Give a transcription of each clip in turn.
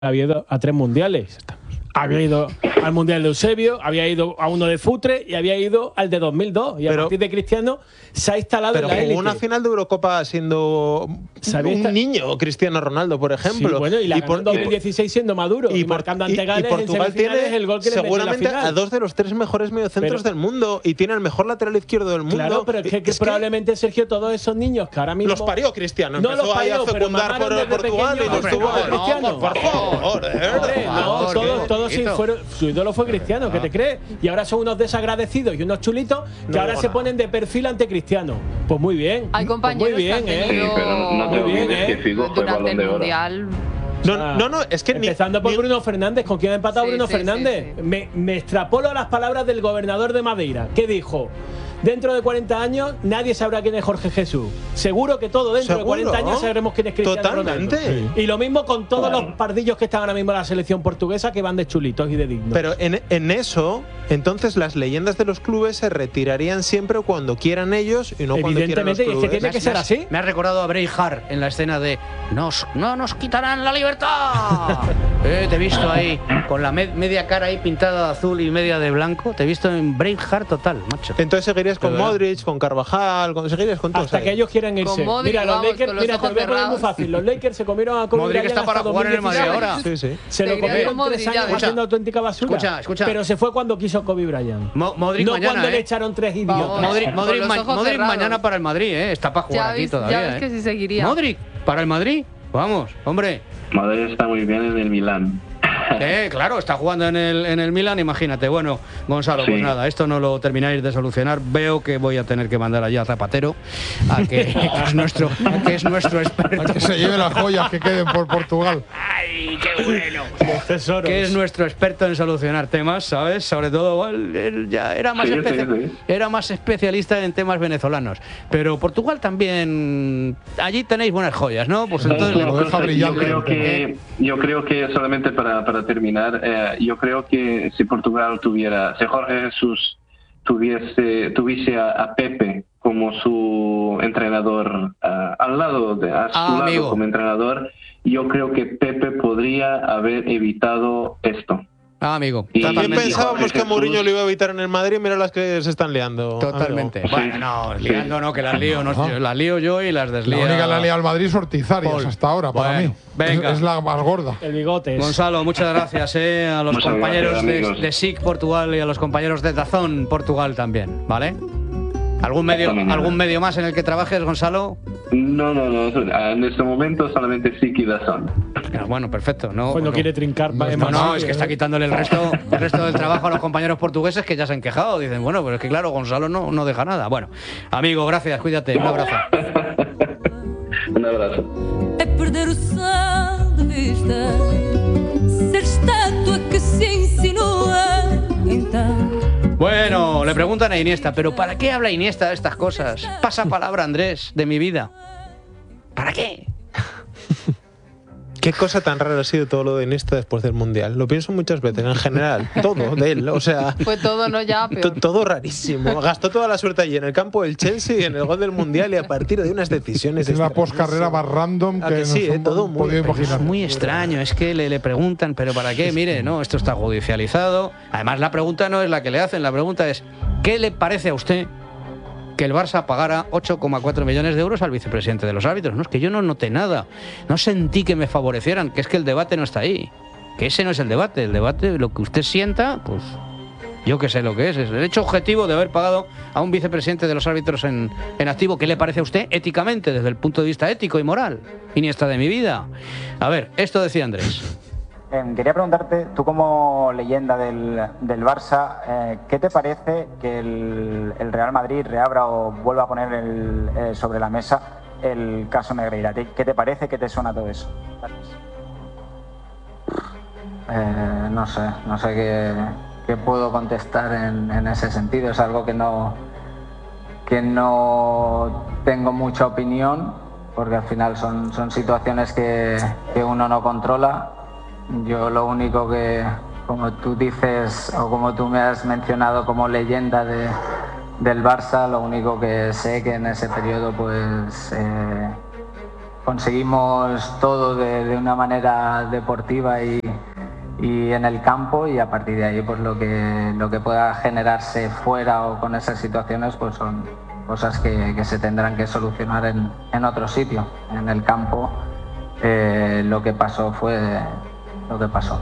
había ido a 3 mundiales. Había ido al Mundial de Eusebio, había ido a uno de Futre y había ido al de 2002. Y a partir de Cristiano se ha instalado en la élite. Pero jugó una final de Eurocopa siendo un niño, Cristiano Ronaldo, por ejemplo. Sí, bueno, y la ganó en 2016 siendo maduro y marcando ante Gales. Y Portugal tiene el gol que seguramente le metió en la final. a 2 de los 3 mejores mediocentros del mundo y tiene el mejor lateral izquierdo del mundo. Claro, pero es que probablemente, Sergio, todos esos niños que ahora mismo… Los parió Cristiano. No Empezó los parió, a fecundar por Portugal y los tuvo a Cristiano. Por favor, todos sí fueron… Su ídolo fue Cristiano, ¿qué te crees? Y ahora son unos desagradecidos y unos chulitos que ahora se ponen de perfil ante Cristiano. Pues muy bien. Hay compañeros muy bien, que han tenido Sí, pero no te olvides que Figo fue durante Balón el de Oro. Mundial. No, es que empezando por Bruno Fernández. ¿Con quién ha empatado Bruno Fernández? Sí. Me extrapolo a las palabras del gobernador de Madeira, que dijo: dentro de 40 años nadie sabrá quién es Jorge Jesús. Seguro que todo dentro de 40 años sabremos quién es Cristiano Totalmente. Ronaldo. Y lo mismo con todos los pardillos que están ahora mismo en la selección portuguesa, que van de chulitos y de dignos. Pero en eso, entonces las leyendas de los clubes se retirarían siempre cuando quieran ellos y no cuando quieran los clubes. Es que tiene que ser así. Me ha recordado a Braveheart en la escena de no nos quitarán la libertad. Te he visto ahí con la media cara ahí pintada de azul y media de blanco. Te he visto en Braveheart total, macho. Entonces seguirías con Modric, con Carvajal, seguirías con todos. Hasta que ellos quieran irse. Modric, mira, los vamos, Lakers, con los mira, te ojos voy a poner muy cerrados. fácil. Los Lakers se comieron a Kobe Modric Bryant está para hasta jugar en el Madrid 2016. ahora. Sí, sí. Se lo comieron Modric 3 ya años ves. haciendo auténtica basura. Escucha. Pero se fue cuando quiso Kobe Bryant. Modric no mañana, cuando le echaron 3 idiotas. Vamos. Modric Con los ojos Modric cerrados. mañana para el Madrid, está para jugar aquí todavía. Ya ves que sí seguiría. Modric para el Madrid, vamos, hombre. Madrid está muy bien en el Milán. Claro, está jugando en el Milan, imagínate. Bueno, Gonzalo, pues nada, esto no lo termináis de solucionar. Veo que voy a tener que mandar allá a Zapatero, que es nuestro experto. A que se lleve las joyas que queden por Portugal. ¡Ay, qué bueno! Los tesoros. Que es nuestro experto en solucionar temas, ¿sabes? Sobre todo, él ya era más, era más especialista en temas venezolanos. Pero Portugal también, allí tenéis buenas joyas, ¿no? Pues entonces lo deja brillante. Yo creo que solamente para terminar, yo creo que si Portugal si Jorge Jesús tuviese a Pepe como su entrenador al lado a su lado como entrenador, yo creo que Pepe podría haber evitado esto. Amigo. También pensábamos que Mourinho lo iba a evitar en el Madrid, mira las que se están liando. Totalmente. Amigo. Bueno, no, liando no, que las lío, las lío yo y las deslío. La única que la lía al Madrid es Ortizarias hasta ahora, para mí. Venga. Es la más gorda. El bigote. Gonzalo, muchas gracias a los Muchas compañeros gracias, de SIC Portugal y a los compañeros de DAZN Portugal también, ¿vale? ¿Algún medio más en el que trabajes, Gonzalo? No. En este momento solamente SIC y DAZN. Bueno, perfecto. No quiere trincar. No, es que está quitándole el resto del trabajo a los compañeros portugueses que ya se han quejado. Dicen, bueno, pero es que claro, Gonzalo no deja nada. Bueno, amigo, gracias, cuídate. Un abrazo. Un abrazo. É perder o céu de vista, ser estátua que se insinúa. Então. Bueno, le preguntan a Iniesta, ¿pero para qué habla Iniesta de estas cosas? Pasa palabra, Andrés, de mi vida. ¿Para qué? Qué cosa tan rara ha sido todo lo de Iniesta después del Mundial. Lo pienso muchas veces, en general. Todo de él, o sea… Fue todo, ¿no? Ya peor. Todo rarísimo. Gastó toda la suerte allí en el campo del Chelsea, en el gol del Mundial y a partir de unas decisiones… Es la poscarrera más random que sí, nos todo hemos podido imaginar. Es muy extraño, es que le preguntan, ¿pero para qué? Mire, no, esto está judicializado. Además, la pregunta no es la que le hacen, la pregunta es, ¿qué le parece a usted que el Barça pagara 8,4 millones de euros al vicepresidente de los árbitros? No, es que yo no noté nada, no sentí que me favorecieran, que es que el debate no está ahí, que ese no es el debate, lo que usted sienta, pues yo que sé lo que es el hecho objetivo de haber pagado a un vicepresidente de los árbitros en activo. ¿Qué le parece a usted éticamente, desde el punto de vista ético y moral? Iniesta de mi vida. A ver, esto decía Andrés. Quería preguntarte, tú como leyenda del Barça, ¿qué te parece que el Real Madrid reabra o vuelva a poner sobre la mesa el caso Negreira? ¿Qué te parece? ¿Qué te suena todo eso? No sé qué puedo contestar en ese sentido. Es algo que no tengo mucha opinión, porque al final son situaciones que uno no controla. Yo lo único que, como tú dices o como tú me has mencionado como leyenda del Barça, lo único que sé que en ese periodo pues conseguimos todo de una manera deportiva y en el campo, y a partir de ahí pues lo que pueda generarse fuera o con esas situaciones pues son cosas que se tendrán que solucionar en otro sitio. En el campo lo que pasó fue lo que pasó.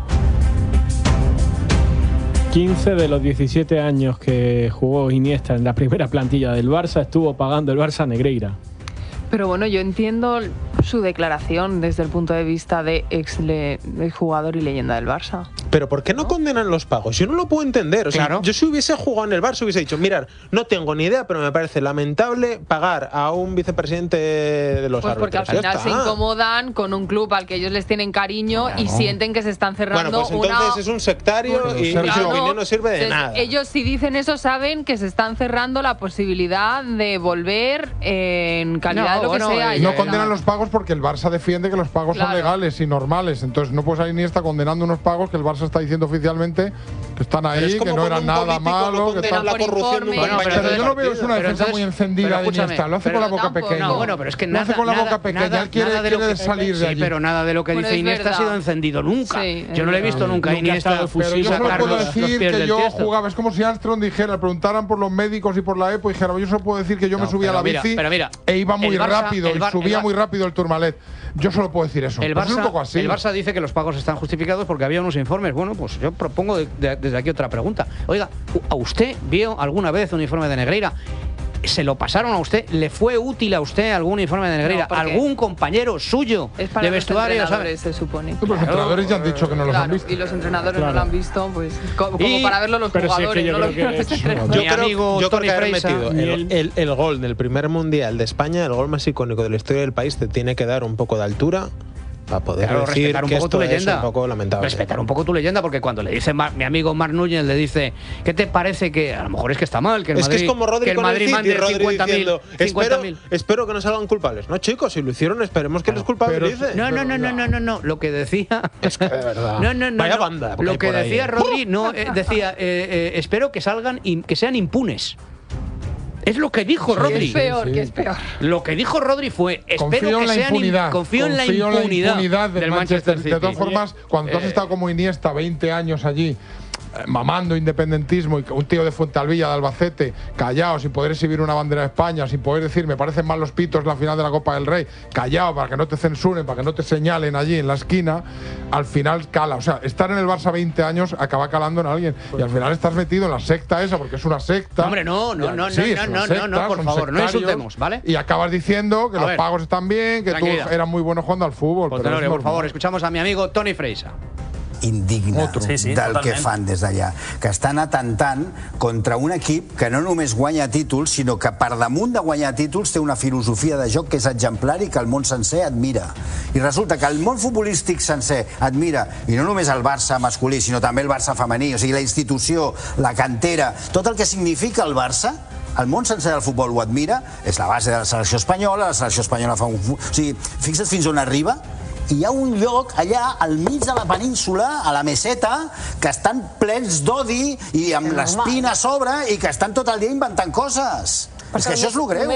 15 de los 17 años que jugó Iniesta en la primera plantilla del Barça estuvo pagando el Barça a Negreira. Pero bueno, yo entiendo su declaración desde el punto de vista de exjugador y leyenda del Barça. Pero ¿por qué no condenan los pagos? Yo no lo puedo entender. O sea, Claro. yo si hubiese jugado en el Barça hubiese dicho, mirad, no tengo ni idea, pero me parece lamentable pagar a un vicepresidente de los Pues porque al árbitros. Ya final se está. incomodan con un club al que ellos les tienen cariño y sienten que se están cerrando Bueno, pues entonces es un sectario y su Sergio, opinión no sirve de Entonces, nada. ellos si dicen eso saben que se están cerrando la posibilidad de volver en calidad No, de lo bueno, que sea. No condenan los pagos porque el Barça defiende que los pagos Claro. son legales y normales. Entonces no puedes ahí ni estar condenando unos pagos que el Barça está diciendo oficialmente que están Pero es ahí, como que no cuando eran un nada político malo. lo Que condena tal. la Por corrupción de un informe. compañero Pero de yo no veo es partido. una Pero defensa entonces- muy encendida pero de escúchame, Iniesta. Lo hace pero con la boca tampoco, pequeña. No, bueno, pero es que Lo hace con la boca pequeña. nada- Él quiere, nada de lo quiere que- salir de Sí, allí. pero nada de lo que Bueno, dice es Iniesta ha verdad. sido encendido nunca. Sí, Yo no le he visto nunca a Nunca ha estado Iniesta. efusivo. Pero yo solo sacarnos puedo los decir pies que del yo tiesto. jugaba. Es como si Armstrong dijera, preguntaran por los médicos y por la EPO y dijera, yo solo puedo decir que yo me No, subía a la pero mira, bici pero mira, e iba muy el Barça- rápido el y Bar- subía el Bar- muy rápido el Tourmalet. Yo solo puedo decir eso. El Pues es un Barça, poco así. el Barça dice que los pagos están justificados porque había unos informes. Bueno, pues yo propongo desde aquí otra pregunta. Oiga, ¿a usted vio alguna vez un informe de Negreira? ¿Se lo pasaron a usted? ¿Le fue útil a usted algún informe de Negreira? No, porque ¿Algún compañero suyo Es para de los vestuario? entrenadores, ¿sabe? se supone. Los entrenadores ya han dicho que no los han Claro, visto. y los entrenadores Claro. no lo han visto, pues como Y- para verlo los pero si es que jugadores, yo no lo creo vieron que los es- entrenadores. Mi amigo yo creo Tony que haber Freisa. metido el gol del primer mundial de España, el gol más icónico de la historia del país, te tiene que dar un poco de altura para poder Claro, decir respetar un que poco tu esto es leyenda. un poco lamentable. Respetar un poco tu leyenda, porque cuando le dice mi amigo Marc Núñez, le dice, ¿qué te parece que a lo mejor es que está mal? Que el Es que Madrid, es como Rodri que el con Madrid el City, mande Rodri 50.000. diciendo, 50.000. espero que no salgan culpables. No, chicos, si lo hicieron, esperemos que les pero- culpabilicen. No. Lo que decía. Es que de verdad. No. Vaya banda. Lo hay que por ahí. decía Rodri, no, decía, espero que salgan y que sean impunes. Es lo que dijo Que Rodri. es peor, sí. que es peor. Lo que dijo Rodri fue, espero Confío que en la sean impunidad. confío en la impunidad del del Manchester City. De todas formas, cuando tú has estado como Iniesta 20 años allí, mamando independentismo, y un tío de Fuentealbilla, de Albacete, callado, sin poder exhibir una bandera de España, sin poder decir, me parecen mal los pitos en la final de la Copa del Rey, callado para que no te censuren, para que no te señalen allí en la esquina, al final cala. O sea, estar en el Barça 20 años acaba calando en alguien. Y al final estás metido en la secta esa, porque es una secta. Hombre, no, Sí, es una secta, por son favor, no sectarios, insultemos, ¿vale? Y acabas diciendo que A los ver, pagos están bien, que tranquilidad. tú eras muy bueno jugando al fútbol. Por pero es favor, normal. escuchamos a mi amigo Tony Freisa. indigne Sí, del que fan des d'allà, que estan atentant contra un equip que no només guanya títols, sinó que per damunt de guanyar títols té una filosofia de joc que és exemplar i que el món sencer admira. I resulta que el món futbolístic sencer admira, i no només el Barça masculí, sinó també el Barça femení, o sigui, la institució, la cantera, tot el que significa el Barça, el món sencer del futbol ho admira, és la base de la selecció espanyola fa un... O sigui, fixa't fins on arriba, i hi ha un lloc allà al mig de la península, a la meseta, que estan plens d'odi i amb l'espina a sobre i que estan tot el dia inventant coses. És que això és lo greu.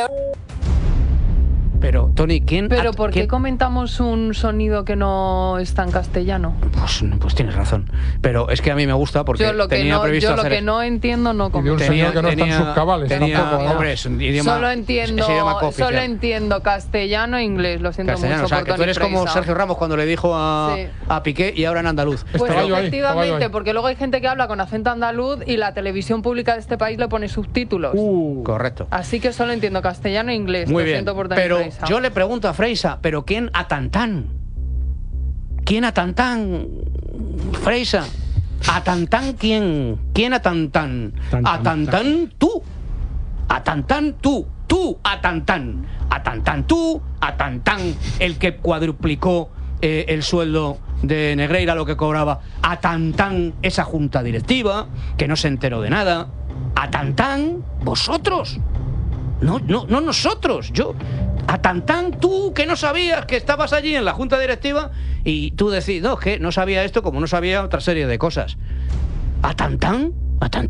Pero, Tony, ¿Pero por qué comentamos un sonido que no está en castellano? Pues tienes razón. Pero es que a mí me gusta porque Yo lo que tenía no, previsto yo lo hacer que no entiendo no comento. señor que no está en sus cabales, tampoco, ¿no? Hombre, es un idioma, Solo entiendo, es idioma cooficial. solo entiendo castellano e inglés, lo siento Castellano, mucho o sea, por que tú Tony eres como Freisa. Sergio Ramos cuando le dijo Sí. a Piqué y ahora en andaluz. Pues Estaba yo ahí, efectivamente, porque luego hay gente que habla con acento andaluz y la televisión pública de este país le pone subtítulos. Correcto. Así que solo entiendo castellano e inglés. Muy lo bien, siento por Tony pero Freisa. yo le pregunto a Freisa, ¿pero quién a Tantán? ¿Quién a Tantán? Freisa. ¿A Tantán quién? ¿Quién a Tantán? ¿A Tantán tú? ¿A Tantán tú? Tú a Tantán. ¿A Tantán tú? ¿A Tantán el que cuadruplicó el sueldo de Negreira, lo que cobraba? ¿A Tantán esa junta directiva que no se enteró de nada? ¿A Tantán vosotros? No nosotros, yo. A Tantán, tú que no sabías que estabas allí en la junta directiva y tú decís, no, es que no sabía esto como no sabía otra serie de cosas. A Tantán,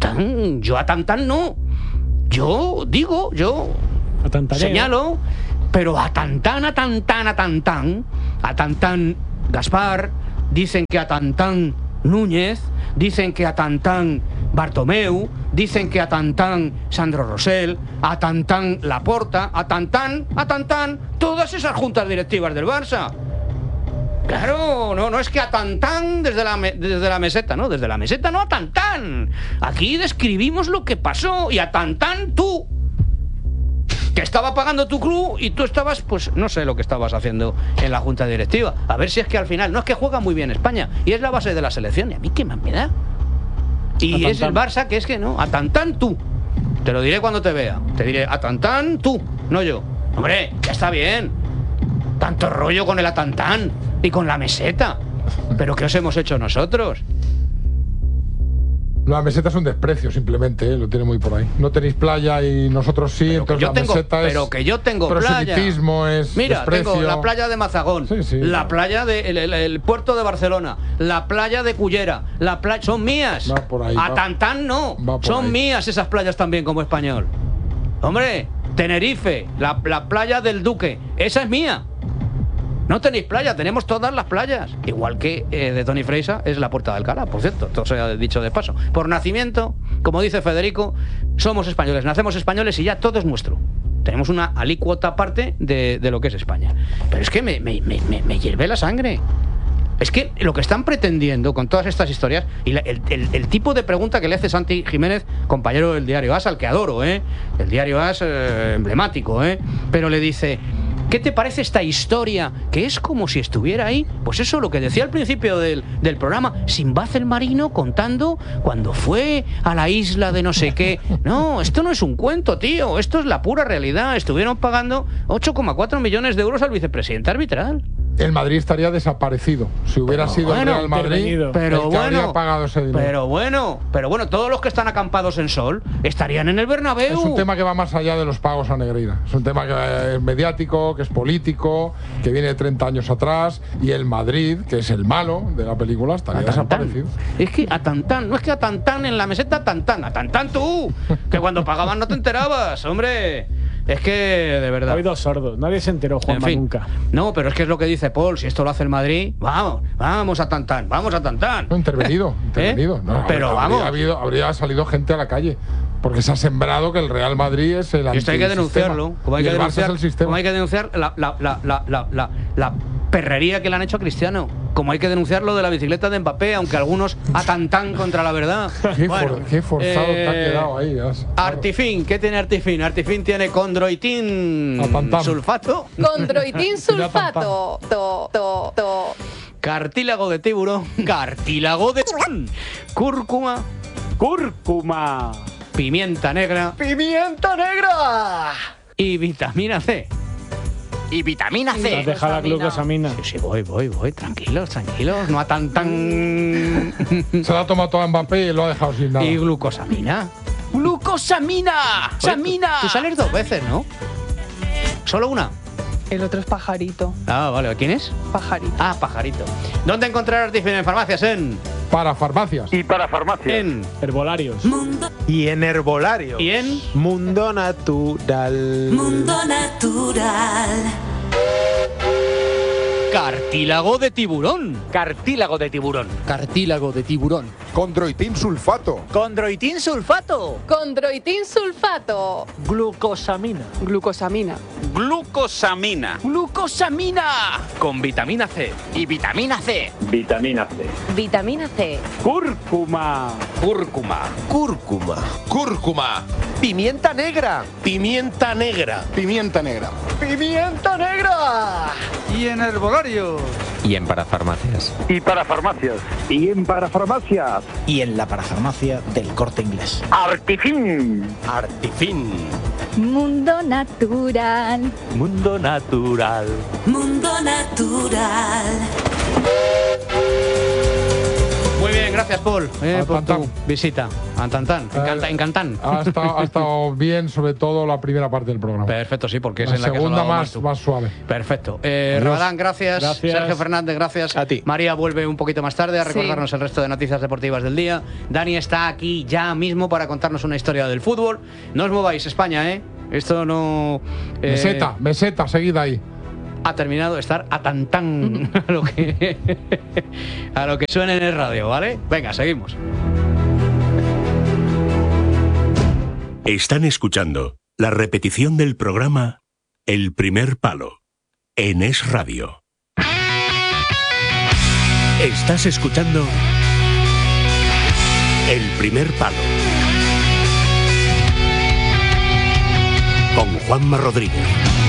yo a Tantán no. Yo digo, yo Atantareo. señalo, Pero a Tantán Gaspar, dicen que a Tantán Núñez, dicen que a Tantán Bartomeu, dicen que a Tantán Sandro Rosell, a Tantán Laporta, a Tantán, todas esas juntas directivas del Barça. Claro, no es que a Tantán desde la meseta, ¿no? Desde la meseta no a Tantán. Aquí describimos lo que pasó y a Tantán tú, que estaba pagando tu club y tú estabas, pues no sé lo que estabas haciendo en la junta directiva. A ver si es que al final, no es que juega muy bien España y es la base de la selección, y a mí qué más me da. Y es el Barça que es que no, a Tantán tú. Te lo diré cuando te vea. Te diré, a Tantán tú, no yo. Hombre, ya está bien. Tanto rollo con el Atantán y con la meseta. ¿Pero qué os hemos hecho nosotros? La meseta es un desprecio, simplemente, lo tiene muy por ahí. No tenéis playa y nosotros sí, pero entonces la meseta es... Pero que yo tengo proselitismo, playa. Es mira, desprecio. tengo la playa de Mazagón, sí. la playa el puerto de Barcelona, la playa de Cullera, son mías. Va por ahí, a Tantán no, son ahí. mías esas playas también como español. Hombre, Tenerife, la playa del Duque, esa es mía. No tenéis playa, tenemos todas las playas. Igual que de Tony Freisa es la Puerta de Alcalá, por cierto, todo se ha dicho de paso. Por nacimiento, como dice Federico, somos españoles, nacemos españoles y ya todo es nuestro. Tenemos una alícuota aparte de lo que es España. Pero es que me hierve la sangre. Es que lo que están pretendiendo con todas estas historias y el tipo de pregunta que le hace Santi Jiménez, compañero del diario AS, al que adoro, el diario AS emblemático, pero le dice: ¿qué te parece esta historia? Que es como si estuviera ahí, pues eso, lo que decía al principio del programa, Sinbad el marino contando cuando fue a la isla de no sé qué. No, esto no es un cuento, tío, esto es la pura realidad. Estuvieron pagando 8,4 millones de euros al vicepresidente arbitral. El Madrid estaría desaparecido si hubiera sido el Real Madrid, el que habría pagado ese dinero. Pero bueno, todos los que están acampados en Sol estarían en el Bernabéu. Es un tema que va más allá de los pagos a Negreira. Es un tema que es mediático, que es político, que viene de 30 años atrás, y el Madrid, que es el malo de la película, estaría desaparecido. Es que a Tantán, no es que a Tantán en la meseta, a Tantán tú, que cuando pagaban no te enterabas, hombre. Es que, de verdad. Ha habido sordos, nadie se enteró, Juanma, nunca. No, pero es que es lo que dice Paul, si esto lo hace el Madrid, vamos a Tantán. No, intervenido. No, pero habría salido gente a la calle. Porque se ha sembrado que el Real Madrid es el esto hay que denunciarlo. Como hay que denunciar la perrería que le han hecho a Cristiano. Como hay que denunciar lo de la bicicleta de Mbappé, aunque algunos a Tantán contra la verdad. Qué forzado te ha quedado ahí. Artifin, ¿qué tiene Artifin? Artifin tiene condroitín sulfato. Condroitín sulfato. Cartílago de tiburón. Cartílago de cúrcuma. Pimienta negra. Y vitamina C. Deja la glucosamina. Sí, voy. Tranquilos. No a tan. Se la ha tomado toda Mbappé y lo ha dejado sin nada. Y glucosamina. Tú sales 2 veces, ¿no? ¿Solo una? El otro es Pajarito. Ah, vale. ¿Quién es? Pajarito. Ah, Pajarito. ¿Dónde encontrar Artifin? En farmacias, Parafarmacias. Y parafarmacias. En herbolarios. Y en herbolarios. Y en Mundo Natural. Cartílago de tiburón. Condroitín sulfato. Glucosamina. Con vitamina C. Y vitamina C. Cúrcuma. Pimienta negra. Y en herbolarios. Y en parafarmacias. Y parafarmacias. Y en la parafarmacia del Corte Inglés. Artifin. Mundo natural. Muy bien, gracias, Paul, por tu visita a Tantán. Encantán. Ha estado bien, sobre todo la primera parte del programa. Perfecto, sí, porque es la en la que segunda has hablado más suave. Perfecto. Ramadán, gracias. Sergio Fernández, gracias. A ti. María vuelve un poquito más tarde a recordarnos el resto de noticias deportivas del día. Dani está aquí ya mismo para contarnos una historia del fútbol. No os mováis, España, Esto no... meseta, seguida ahí. Ha terminado de estar a tantán a lo que suena en el radio, ¿vale? Venga, seguimos. Están escuchando la repetición del programa El Primer Palo en Es Radio. Estás escuchando El Primer Palo con Juanma Rodríguez.